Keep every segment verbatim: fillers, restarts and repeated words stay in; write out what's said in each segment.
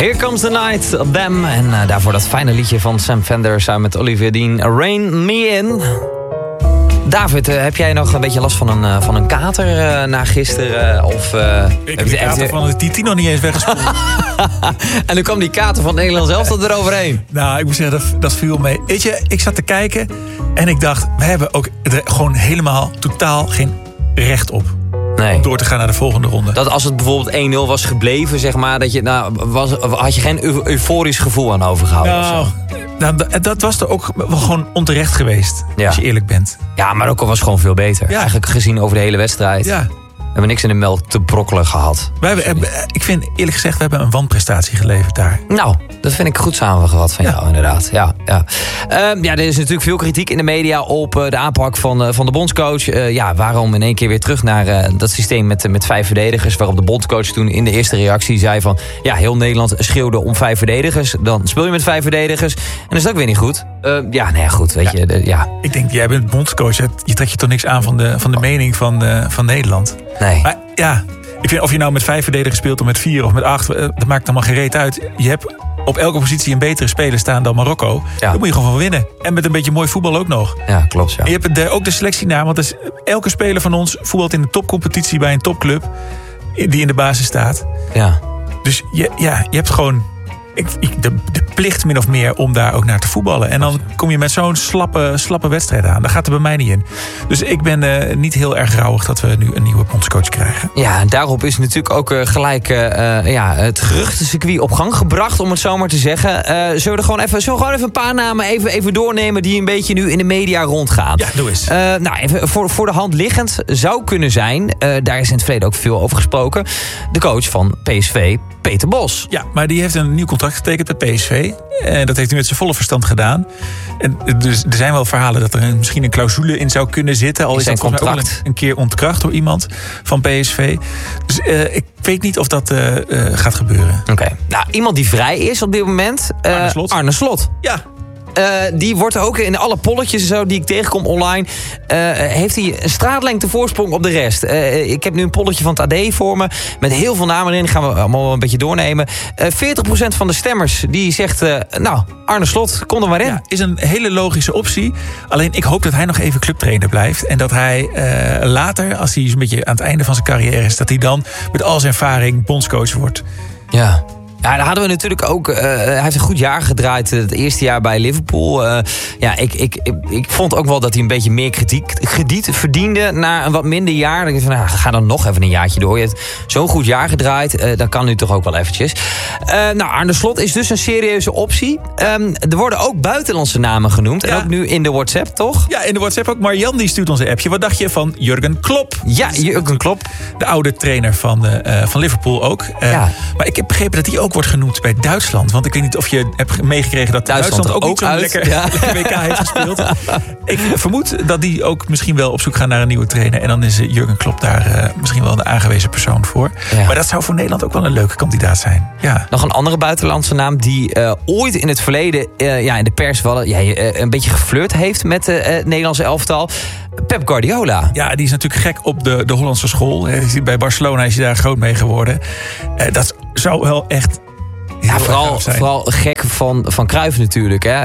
Here Comes the Night, Them. En uh, daarvoor dat fijne liedje van Sam Fender samen met Olivia Dean, Rain Me In. David, uh, heb jij nog een beetje last van een, uh, van een kater uh, na gisteren? Uh, of, uh, ik heb de kater van de Titi nog niet eens weggespoeld. En toen kwam die kater van Nederland zelf tot eroverheen. Nou, ik moet zeggen, dat, dat viel mee. Weet je, ik zat te kijken en ik dacht, we hebben ook er gewoon helemaal totaal geen recht op. Nee. Om door te gaan naar de volgende ronde. Dat als het bijvoorbeeld één nul was gebleven, zeg maar, dat je, nou, was, had je geen eu- euforisch gevoel aan overgehouden? Nou, nou dat, dat was er ook wel gewoon onterecht geweest, ja. Als je eerlijk bent. Ja, Marokko was gewoon veel beter. Ja. Eigenlijk gezien over de hele wedstrijd. Ja. We hebben niks in de melk te brokkelen gehad. Wij hebben, ik vind eerlijk gezegd, we hebben een wanprestatie geleverd daar. Nou, dat vind ik goed samengevat van ja. jou, inderdaad. Ja, ja. Uh, ja, er is natuurlijk veel kritiek in de media op uh, de aanpak van, uh, van de bondscoach. Uh, ja, waarom in één keer weer terug naar uh, dat systeem met, met vijf verdedigers. Waarop de bondscoach toen in de eerste reactie zei van, ja, heel Nederland schreeuwde om vijf verdedigers. Dan speel je met vijf verdedigers. En dat is ook weer niet goed. Uh, ja, nee, goed, weet ja. je. De, ja. Ik denk, jij bent bondscoach. Je trekt je toch niks aan van de, van de mening van, uh, van Nederland. Nee. Maar ja, ik vind of je nou met vijf verdedigers speelt of met vier of met acht, dat maakt allemaal geen reet uit. Je hebt op elke positie een betere speler staan dan Marokko. Ja. Daar moet je gewoon van winnen. En met een beetje mooi voetbal ook nog. Ja, klopt. Ja. En je hebt er ook de selectie naar, want dus elke speler van ons voetbalt in de topcompetitie bij een topclub die in de basis staat. Ja. Dus je, ja, je hebt gewoon ik, ik, de, de plicht min of meer om daar ook naar te voetballen. En dan kom je met zo'n slappe, slappe wedstrijd aan. Dat gaat er bij mij niet in. Dus ik ben uh, niet heel erg rouwig dat we nu een nieuwe bondscoach krijgen. Ja, en daarop is natuurlijk ook uh, gelijk uh, ja, het geruchtencircuit op gang gebracht, om het zo maar te zeggen. Uh, zullen we er gewoon even, zullen we gewoon even een paar namen even, even doornemen die een beetje nu in de media rondgaan? Ja, doe eens. Uh, nou, even voor, voor de hand liggend zou kunnen zijn, uh, daar is in het verleden ook veel over gesproken, de coach van P S V, Peter Bos. Ja, maar die heeft een nieuw contract getekend met P S V. En dat heeft hij met zijn volle verstand gedaan. En dus er zijn wel verhalen dat er een, misschien een clausule in zou kunnen zitten. Al is dat volgens mij ook een keer ontkracht door iemand van P S V. Dus uh, ik weet niet of dat uh, uh, gaat gebeuren. Oké. Okay. Nou, iemand die vrij is op dit moment. Uh, Arne Slot. Arne Slot. Ja. Uh, die wordt ook in alle polletjes en zo die ik tegenkom online, Uh, heeft hij een straatlengte voorsprong op de rest. Uh, ik heb nu een polletje van het A D voor me, met heel veel namen erin. Gaan we allemaal een beetje doornemen. Uh, veertig procent van de stemmers die zegt, uh, nou, Arne Slot, kom er maar in. Ja, is een hele logische optie. Alleen ik hoop dat hij nog even clubtrainer blijft. En dat hij uh, later, als hij een beetje aan het einde van zijn carrière is, dat hij dan met al zijn ervaring bondscoach wordt. Ja. Ja, daar hadden we natuurlijk ook. Uh, hij heeft een goed jaar gedraaid. Uh, het eerste jaar bij Liverpool. Uh, ja, ik, ik, ik, ik vond ook wel dat hij een beetje meer krediet, krediet verdiende na een wat minder jaar. Dan denk ik van, nou, ga dan nog even een jaartje door. Je hebt zo'n goed jaar gedraaid. Uh, dat kan nu toch ook wel eventjes. Uh, nou, Arne Slot is dus een serieuze optie. Um, er worden ook buitenlandse namen genoemd. Ja. En ook nu in de WhatsApp, toch? Ja, in de WhatsApp ook. Marjan die stuurt ons een appje. Wat dacht je van Jurgen Klopp? Ja, Jurgen Klopp. De oude trainer van, uh, van Liverpool ook. Uh, ja. Maar ik heb begrepen dat hij ook wordt genoemd bij Duitsland. Want ik weet niet of je hebt meegekregen dat Duitsland, Duitsland ook, ook niet zo'n lekker, ja. lekker W K heeft gespeeld. Ik vermoed dat die ook misschien wel op zoek gaan naar een nieuwe trainer. En dan is Jurgen Klopp daar uh, misschien wel de aangewezen persoon voor. Ja. Maar dat zou voor Nederland ook wel een leuke kandidaat zijn. Ja. Nog een andere buitenlandse naam die uh, ooit in het verleden uh, ja, in de pers wel ja, uh, een beetje geflirt heeft met uh, het Nederlandse elftal. Pep Guardiola. Ja, die is natuurlijk gek op de, de Hollandse school. Bij Barcelona is hij daar groot mee geworden. Uh, dat zou wel echt... Ja, vooral, vooral gek van, van Cruijff natuurlijk. Hè.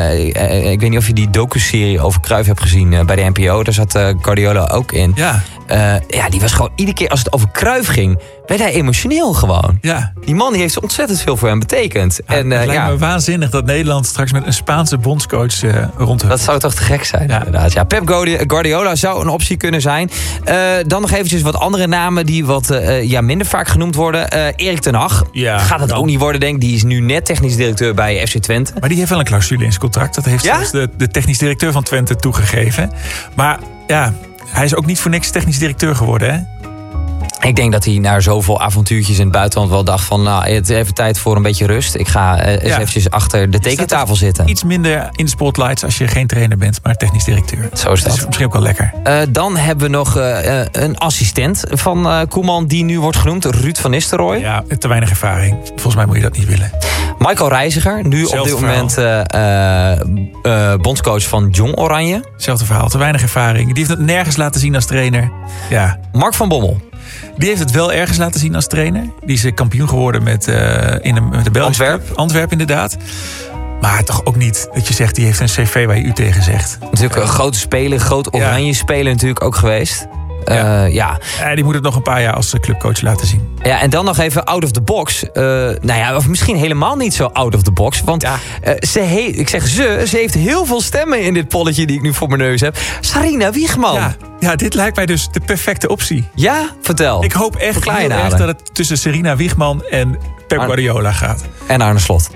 Uh, ik weet niet of je die docuserie over Cruijff hebt gezien uh, bij de N P O. Daar zat uh, Guardiola ook in. Ja. Uh, ja, die was gewoon iedere keer als het over Cruijff ging, werd hij emotioneel gewoon. Ja. Die man die heeft ontzettend veel voor hem betekend. Ja, en, uh, het lijkt ja. me waanzinnig dat Nederland straks met een Spaanse bondscoach uh, rond. Dat zou toch te gek zijn, ja. inderdaad. Ja, Pep Guardiola zou een optie kunnen zijn. Uh, dan nog eventjes wat andere namen die wat uh, ja, minder vaak genoemd worden. Uh, Erik ten Hag. Ja. Gaat het ook niet worden, denk ik. Die is nu net technisch directeur bij F C Twente. Maar die heeft wel een clausule in zijn contract. Dat heeft ja? zelfs de, de technisch directeur van Twente toegegeven. Maar ja, hij is ook niet voor niks technisch directeur geworden, hè? Ik denk dat hij na zoveel avontuurtjes in het buitenland wel dacht van, nou, het is even tijd voor een beetje rust. Ik ga uh, eens ja. eventjes achter de tekentafel zitten. Iets minder in de spotlights als je geen trainer bent, maar technisch directeur. Zo is dat. Dat is misschien ook wel lekker. Uh, dan hebben we nog uh, een assistent van uh, Koeman die nu wordt genoemd, Ruud van Nistelrooy. Ja, te weinig ervaring. Volgens mij moet je dat niet willen. Michael Reiziger, nu Zelfde op dit verhaal. moment uh, uh, uh, bondscoach van Jong Oranje. Hetzelfde verhaal, te weinig ervaring. Die heeft het nergens laten zien als trainer. Ja. Mark van Bommel. Die heeft het wel ergens laten zien als trainer. Die is kampioen geworden met, uh, in een, met de Belgische Antwerp. Antwerp, inderdaad. Maar toch ook niet dat je zegt, die heeft een cv waar je u tegen zegt. Natuurlijk een grote speler, groot oranje ja. speler natuurlijk ook geweest. Ja. Uh, ja. ja, die moet het nog een paar jaar als clubcoach laten zien. Ja, en dan nog even out of the box. Uh, nou ja, of misschien helemaal niet zo out of the box. Want ja. uh, ze heeft, ik zeg ze, ze heeft heel veel stemmen in dit polletje die ik nu voor mijn neus heb. Sarina Wiegman. Ja, ja, dit lijkt mij dus de perfecte optie. Ja, vertel. Ik hoop echt, heel erg dat het tussen Sarina Wiegman en Pep Guardiola gaat. En Arne Slot.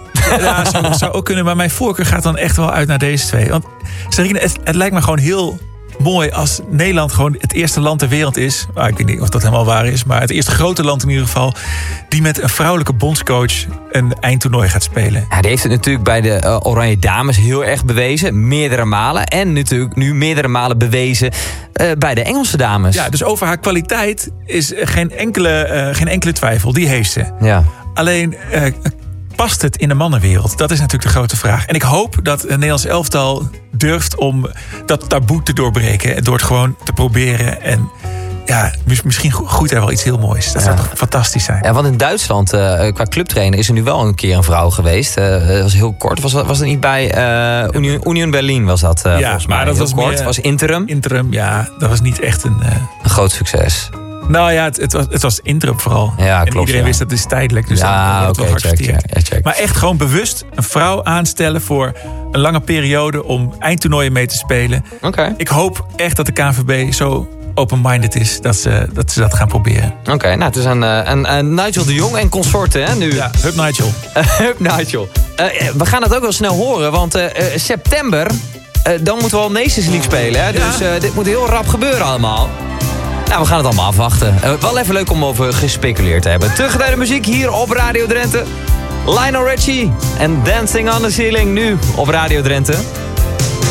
Ja, zou, zou ook kunnen, maar mijn voorkeur gaat dan echt wel uit naar deze twee. Want Sarina, het, het lijkt me gewoon heel mooi als Nederland gewoon het eerste land ter wereld is. Nou, ik weet niet of dat helemaal waar is, maar het eerste grote land in ieder geval, die met een vrouwelijke bondscoach een eindtoernooi gaat spelen. Ja, die heeft het natuurlijk bij de uh, Oranje Dames heel erg bewezen, meerdere malen. En natuurlijk nu meerdere malen bewezen uh, bij de Engelse dames. Ja, dus over haar kwaliteit is geen enkele, uh, geen enkele twijfel. Die heeft ze. Ja. Alleen Uh, past het in de mannenwereld? Dat is natuurlijk de grote vraag. En ik hoop dat het Nederlands elftal durft om dat taboe te doorbreken. Door het gewoon te proberen. En ja, misschien groeit er wel iets heel moois. Dat ja. zou toch fantastisch zijn. Ja, want in Duitsland, uh, qua clubtrainer, is er nu wel een keer een vrouw geweest. Uh, dat was heel kort. Was, was het niet bij uh, Union, Union Berlin was dat uh, ja, volgens mij. Maar dat heel was kort. Meer, was interim. Interim, ja. Dat was niet echt een Uh... Een groot succes. Nou ja, het, het, was, het was interim vooral. Ja, en klopt, iedereen ja. wist dat het is tijdelijk. Dus ja, dat oké, okay, check, check, check, check. Maar echt gewoon bewust een vrouw aanstellen voor een lange periode om eindtoernooien mee te spelen. Okay. Ik hoop echt dat de K N V B zo open-minded is dat ze dat, ze dat gaan proberen. Oké, okay, nou het is aan, aan, aan Nigel de Jong en consorten hè, nu. Ja, hup Nigel. Uh, hup Nigel. Uh, we gaan dat ook wel snel horen, want uh, uh, september, uh, dan moeten we al Nations League spelen. Hè? Ja. Dus uh, dit moet heel rap gebeuren allemaal. Nou, we gaan het allemaal afwachten. Uh, wel even leuk om over gespeculeerd te hebben. Terug naar de muziek hier op Radio Drenthe. Lionel Richie en Dancing on the Ceiling nu op Radio Drenthe.